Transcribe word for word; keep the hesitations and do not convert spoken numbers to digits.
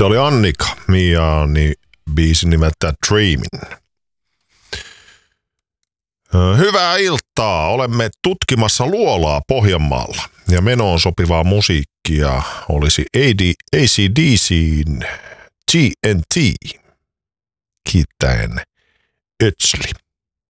Se oli Annika Miani, biisin nimeltä Dreamin. Hyvää iltaa. Olemme tutkimassa luolaa Pohjanmaalla ja menoon sopivaa musiikkia olisi A C D C:n T N T. Kiittäen Ötsli.